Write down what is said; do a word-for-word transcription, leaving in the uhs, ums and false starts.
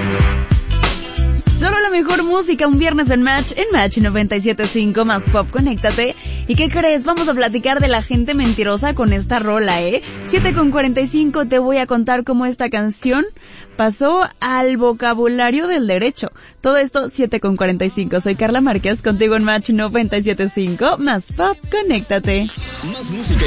Solo la mejor música un viernes en Match, en Match noventa y siete punto cinco más Pop, conéctate. ¿Y qué crees? Vamos a platicar de la gente mentirosa con esta rola, ¿eh? siete con cuarenta y cinco te voy a contar cómo esta canción pasó al vocabulario del derecho. Todo esto siete con cuarenta y cinco. Soy Carla Márquez, contigo en Match noventa y siete punto cinco más Pop, conéctate. Más música.